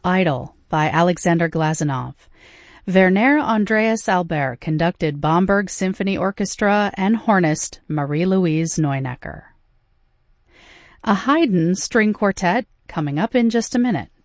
Idol by Alexander Glazunov. Werner Andreas Albert conducted Bamberg Symphony Orchestra and hornist Marie-Louise Neunecker. A Haydn string quartet coming up in just a minute.